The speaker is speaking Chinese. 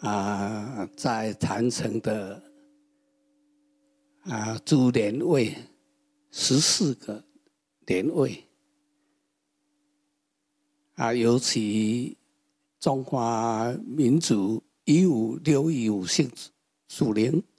在坛城的诸年位14个年位尤其中华民族15615性属灵